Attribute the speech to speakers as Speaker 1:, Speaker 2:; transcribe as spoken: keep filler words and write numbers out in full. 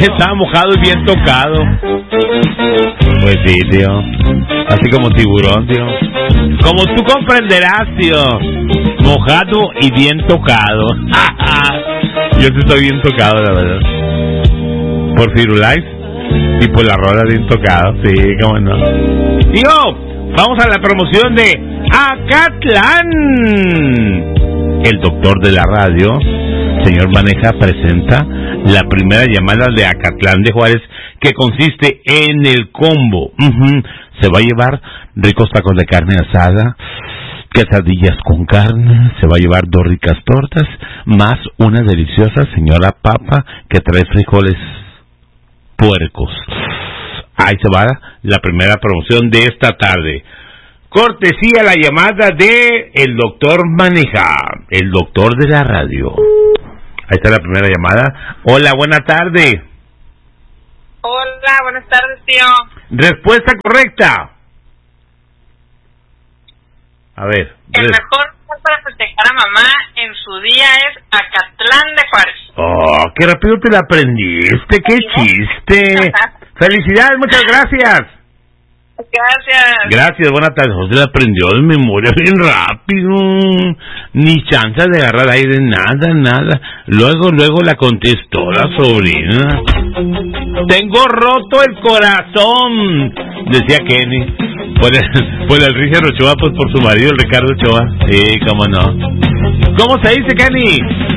Speaker 1: Estaba mojado y bien tocado. Pues sí, tío. Así como tiburón, tío. Como tú comprenderás, tío. Mojado y bien tocado. Yo sí estoy bien tocado, la verdad. Por Firulais y por la rola bien tocado. Sí, cómo no. Tío, vamos a la promoción de Acatlán. El doctor de la radio, señor Maneja, presenta la primera llamada de Acatlán de Juárez, que consiste en el combo. Uh-huh. Se va a llevar ricos tacos de carne asada, quesadillas con carne, se va a llevar dos ricas tortas, más una deliciosa señora papa que trae frijoles puercos. Ahí se va la primera promoción de esta tarde. Cortesía la llamada de el doctor Maneja, el doctor de la radio. Ahí está la primera llamada. Hola, buena tarde.
Speaker 2: Hola, buenas tardes, tío.
Speaker 1: Respuesta correcta. A ver.
Speaker 2: El res... mejor lugar para festejar a mamá en su día es Acatlán de Juárez.
Speaker 1: Oh, qué rápido te la aprendiste, qué chiste. Felicidades, muchas gracias.
Speaker 2: Gracias.
Speaker 1: Gracias, buenas tardes. José la aprendió de memoria bien rápido. Ni chance de agarrar aire, nada, nada. Luego, luego la contestó la sobrina. Tengo roto el corazón, decía Kenny. Por el, por el Richard Ochoa, pues por su marido, el Ricardo Ochoa. Sí, cómo no. ¿Cómo se dice, Kenny?